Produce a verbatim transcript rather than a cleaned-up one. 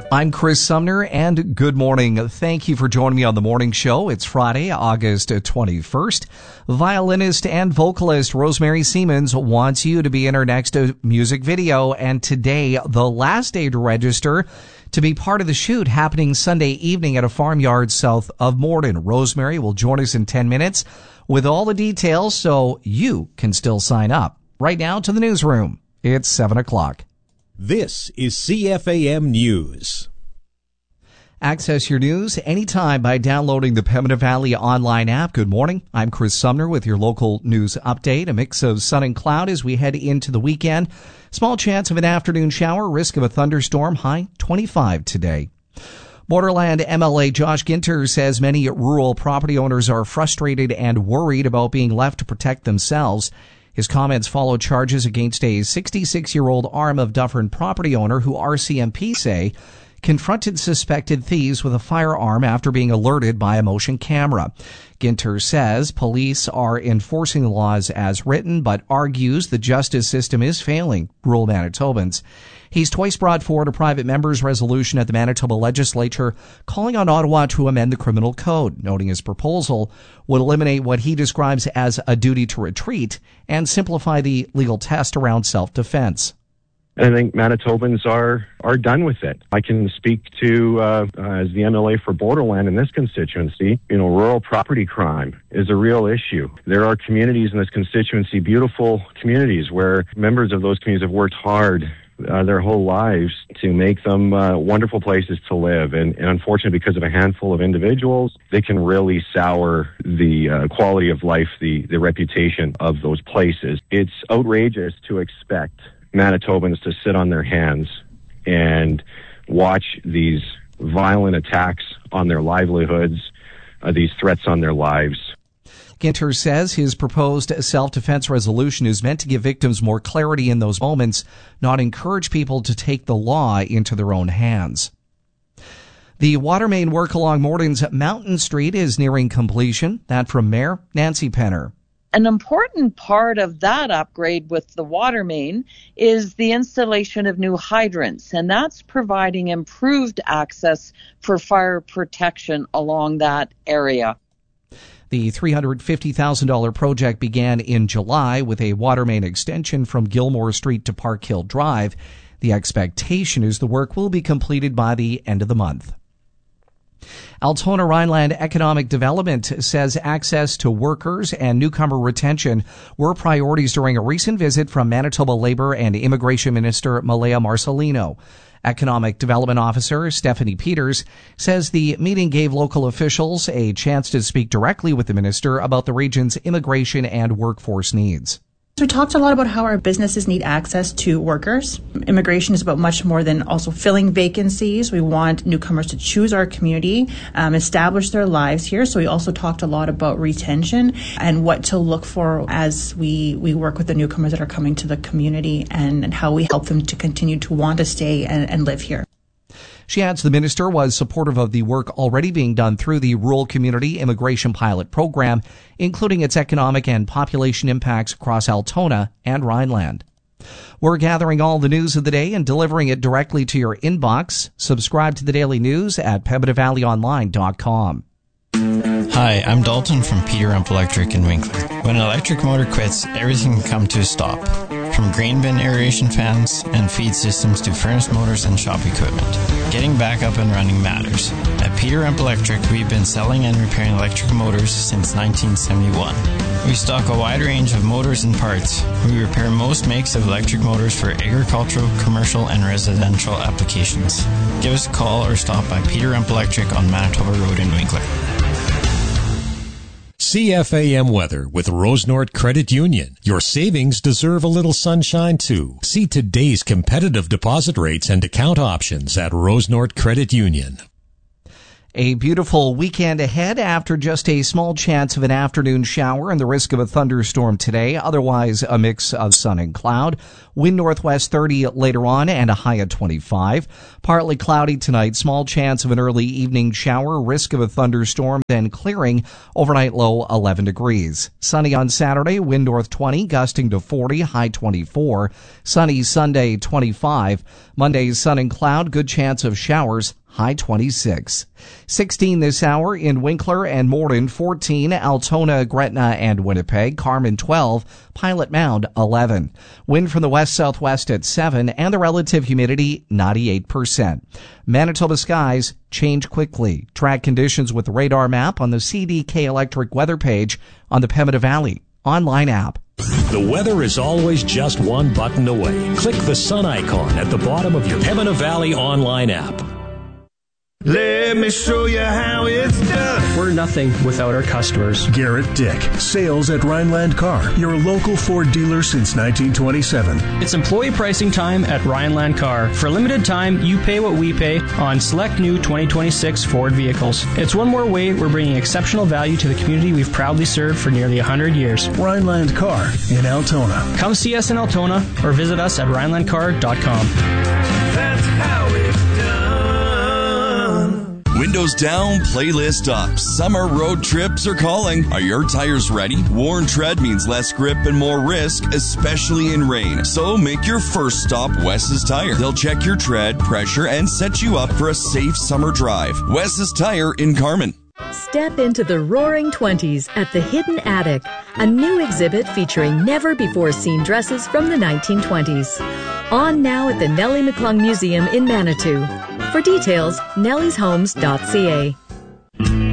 I'm Chris Sumner, and good morning. Thank you for joining me on the morning show. It's Friday, August twenty-first. Violinist and vocalist Rosemary Siemens wants you to be in her next music video, and today, the last day to register to be part of the shoot happening Sunday evening at a farmyard south of Morden. Rosemary will join us in ten minutes with all the details so you can still sign up. Right now to the newsroom. It's seven o'clock. This is C F A M News. Access your news anytime by downloading the Pembina Valley online app. Good morning. I'm Chris Sumner with your local news update. A mix of sun and cloud as we head into the weekend. Small chance of an afternoon shower, risk of a thunderstorm, high twenty-five today. Borderland M L A Josh Ginter says many rural property owners are frustrated and worried about being left to protect themselves. His comments follow charges against a sixty-six-year-old arm of Dufferin property owner who R C M P say confronted suspected thieves with a firearm after being alerted by a motion camera. Ginter says police are enforcing the laws as written, but argues the justice system is failing rural Manitobans. He's twice brought forward a private member's resolution at the Manitoba legislature calling on Ottawa to amend the criminal code, noting his proposal would eliminate what he describes as a duty to retreat and simplify the legal test around self-defense. I think Manitobans are are done with it. I can speak to, uh, uh, as the M L A for Borderland in this constituency, you know, rural property crime is a real issue. There are communities in this constituency, beautiful communities, where members of those communities have worked hard uh, their whole lives to make them uh, wonderful places to live. And, and unfortunately, because of a handful of individuals, they can really sour the uh, quality of life, the, the reputation of those places. It's outrageous to expect Manitobans to sit on their hands and watch these violent attacks on their livelihoods, uh, these threats on their lives. Ginter says his proposed self-defense resolution is meant to give victims more clarity in those moments, not encourage people to take the law into their own hands. The water main work along Morden's Mountain Street is nearing completion. That from Mayor Nancy Penner. An important part of that upgrade with the water main is the installation of new hydrants, and that's providing improved access for fire protection along that area. The three hundred fifty thousand dollars project began in July with a water main extension from Gilmore Street to Park Hill Drive. The expectation is the work will be completed by the end of the month. Altona Rhineland Economic Development says access to workers and newcomer retention were priorities during a recent visit from Manitoba Labour and Immigration Minister Malaya Marcelino. Economic Development Officer Stephanie Peters says the meeting gave local officials a chance to speak directly with the minister about the region's immigration and workforce needs. We talked a lot about how our businesses need access to workers. Immigration is about much more than also filling vacancies. We want newcomers to choose our community, um, establish their lives here. So we also talked a lot about retention and what to look for as we, we work with the newcomers that are coming to the community, and, and how we help them to continue to want to stay and, and live here. She adds the minister was supportive of the work already being done through the Rural Community Immigration Pilot Program, including its economic and population impacts across Altona and Rhineland. We're gathering all the news of the day and delivering it directly to your inbox. Subscribe to the Daily News at pembina valley online dot com. Hi, I'm Dalton from Peter Rump Electric in Winkler. When an electric motor quits, everything can come to a stop. From grain bin aeration fans and feed systems to furnace motors and shop equipment, getting back up and running matters. At Peter Rump Electric, we've been selling and repairing electric motors since nineteen seventy-one. We stock a wide range of motors and parts. We repair most makes of electric motors for agricultural, commercial, and residential applications. Give us a call or stop by Peter Rump Electric on Manitoba Road in Winkler. C F A M weather with Rosenort Credit Union. Your savings deserve a little sunshine too. See today's competitive deposit rates and account options at Rosenort Credit Union. A beautiful weekend ahead after just a small chance of an afternoon shower and the risk of a thunderstorm today. Otherwise, a mix of sun and cloud. Wind northwest thirty later on and a high of twenty-five. Partly cloudy tonight. Small chance of an early evening shower. Risk of a thunderstorm, then clearing. Overnight low eleven degrees. Sunny on Saturday. Wind north twenty, gusting to forty, high twenty-four. Sunny Sunday twenty-five. Monday sun and cloud. Good chance of showers. High twenty-six. sixteen this hour in Winkler and Morden, fourteen, Altona, Gretna, and Winnipeg, Carmen twelve, Pilot Mound eleven. Wind from the west-southwest at seven, and the relative humidity ninety-eight percent. Manitoba skies change quickly. Track conditions with the radar map on the C D K Electric weather page on the Pembina Valley online app. The weather is always just one button away. Click the sun icon at the bottom of your Pembina Valley online app. Let me show you how it's done. We're nothing without our customers. Garrett Dick, sales at Rhineland Car, your local Ford dealer since nineteen twenty-seven. It's employee pricing time at Rhineland Car. For a limited time, you pay what we pay on select new twenty twenty-six Ford vehicles. It's one more way we're bringing exceptional value to the community we've proudly served for nearly one hundred years. Rhineland Car in Altona. Come see us in Altona or visit us at rhineland car dot com. That's how it's done. Windows down, playlist up. Summer road trips are calling. Are your tires ready? Worn tread means less grip and more risk, especially in rain. So make your first stop Wes's Tire. They'll check your tread, pressure, and set you up for a safe summer drive. Wes's Tire in Carmen. Step into the roaring twenties at the Hidden Attic, a new exhibit featuring never-before-seen dresses from the nineteen twenties. On now at the Nellie McClung Museum in Manitou. For details, nellies homes dot c a.